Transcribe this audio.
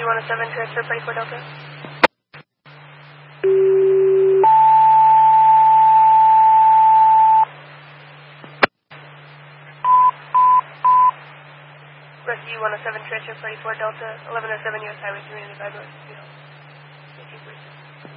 107, transfer 34 Delta. Rescue 107, transfer 34 Delta, 1107 US Highway 395 North.